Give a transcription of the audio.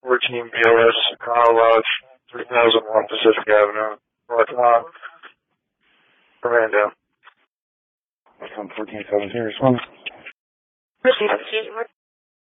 14 BLS, Kyle Lodge, 3001 Pacific Avenue, Orlando. 1417, respond. Proceed.